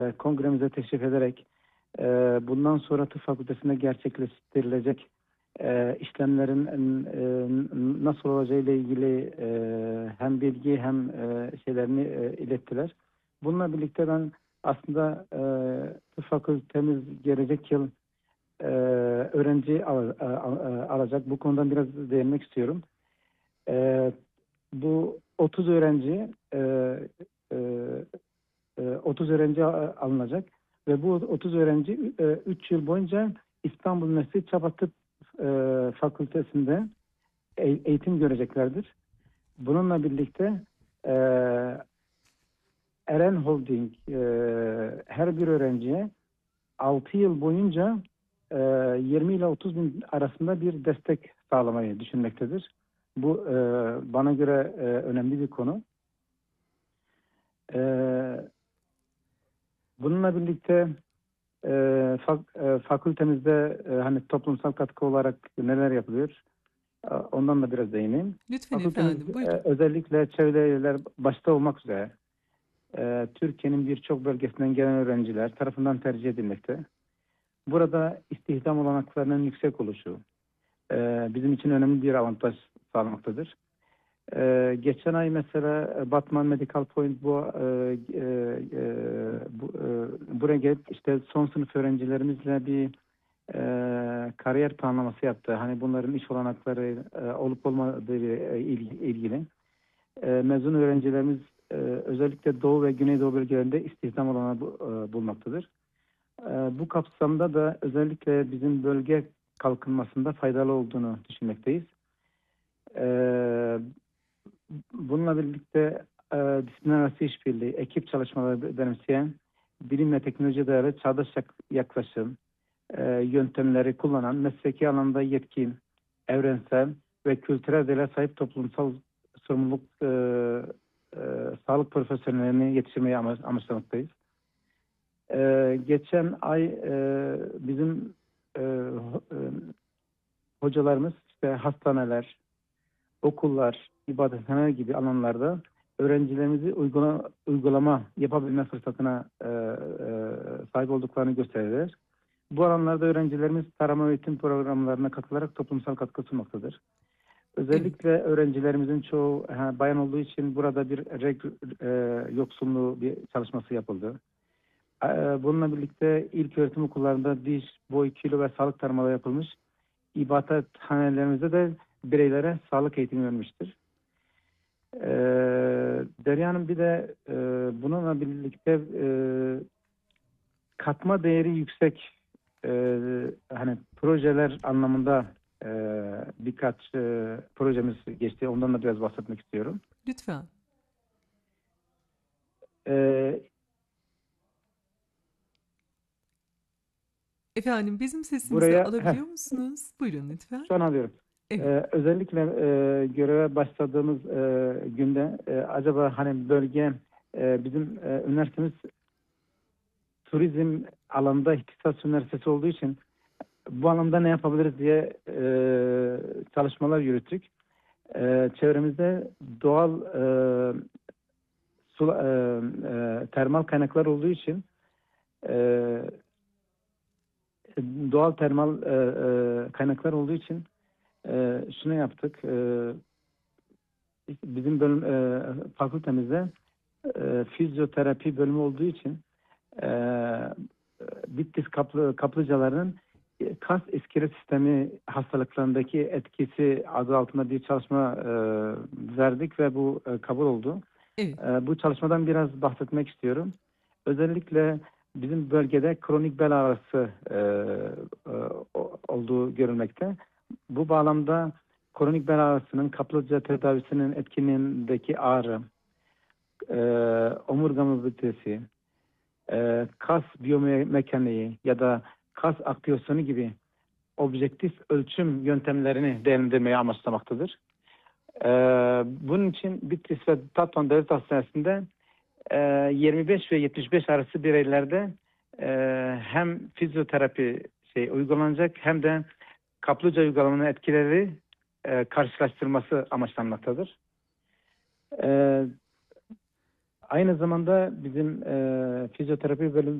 kongremize teşrif ederek bundan sonra tıp fakültesinde gerçekleştirilecek işlemlerin nasıl olacağı ile ilgili hem bilgi hem şeylerini ilettiler. Bununla birlikte ben aslında tıp fakültemiz gelecek yıl öğrenci alacak. Bu konudan biraz değinmek istiyorum. Bu 30 öğrenci 30 öğrenci alınacak ve bu 30 öğrenci 3 yıl boyunca İstanbul Üniversitesi Çapa Tıp Fakültesi'nde eğitim göreceklerdir. Bununla birlikte Eren Holding her bir öğrenciye 6 yıl boyunca 20 ile 30 bin arasında bir destek sağlamayı düşünmektedir. Bu bana göre önemli bir konu. Bununla birlikte fakültemizde hani toplumsal katkı olarak neler yapılıyor? Ondan da biraz değineyim. Lütfen Fakültemiz efendim, buyurun. özellikle çevreler başta olmak üzere Türkiye'nin birçok bölgesinden gelen öğrenciler tarafından tercih edilmekte. Burada istihdam olanaklarının yüksek oluşu bizim için önemli bir avantaj sağlamaktadır. Geçen ay mesela Batman Medical Point buraya gelip işte son sınıf öğrencilerimizle bir kariyer planlaması yaptı. Hani bunların iş olanakları olup olmadığı ilgili. Mezun öğrencilerimiz özellikle Doğu ve Güneydoğu bölgelerinde istihdam olanağı bulmaktadır. Bu kapsamda da özellikle bizim bölge kalkınmasında faydalı olduğunu düşünmekteyiz. Bununla birlikte disiplin arası işbirliği, ekip çalışmaları benimseyen, bilim ve teknoloji dayalı çağdaş yaklaşım yöntemleri kullanan, mesleki alanda yetkin, evrensel ve kültürel değerler sahip toplumsal sorumluluk sağlık profesyonellerini yetiştirmeyi amaçlamaktayız. Geçen ay bizim hocalarımız işte hastaneler, okullar, ibadethaneler gibi alanlarda öğrencilerimizi uygulama yapabilme fırsatına sahip olduklarını gösterirler. Bu alanlarda öğrencilerimiz tarama eğitim programlarına katılarak toplumsal katkı sunmaktadır. Evet. Özellikle öğrencilerimizin çoğu bayan olduğu için burada bir yoksunluğu bir çalışması yapıldı. Bununla birlikte ilköğretim okullarında diş, boy, kilo ve sağlık taramaları yapılmış. İbadethanelerimizde de bireylere sağlık eğitimi vermiştir. Derya Hanım bir de bununla birlikte katma değeri yüksek hani projeler anlamında birkaç projemiz geçti. Ondan da biraz bahsetmek istiyorum. Lütfen. Efendim, bizim sesimizi Buraya alabiliyor musunuz? Buyurun lütfen. şu an alıyorum. Evet. Özellikle göreve başladığımız günde acaba hani bölge bizim üniversitemiz turizm alanında ihtisas üniversitesi olduğu için bu alanda ne yapabiliriz diye çalışmalar yürüttük. Çevremizde doğal termal kaynaklar olduğu için doğal termal kaynaklar olduğu için şunu yaptık. Bizim bölüm fakültemizde fizyoterapi bölümü olduğu için Bitlis kaplıcalarının kas iskelet sistemi hastalıklarındaki etkisi adı altında bir çalışma verdik ve bu kabul oldu. Evet. Bu çalışmadan biraz bahsetmek istiyorum. Özellikle bizim bölgede kronik bel ağrısı olduğu görülmekte. Bu bağlamda kronik bel ağrısının kaplıca tedavisinin etkinliğindeki ağrı, omurga mobilitesi, kas biyomekaniği ya da kas aktivasyonu gibi objektif ölçüm yöntemlerini değerlendirmeyi amaçlamaktadır. Bunun için Bitlis ve Tatvan Devlet Hastanesi'nde 25 ve 75 arası bireylerde hem fizyoterapi uygulanacak hem de kaplıca uygulamanın etkileri karşılaştırması amaçlanmaktadır. Aynı zamanda bizim fizyoterapi bölüm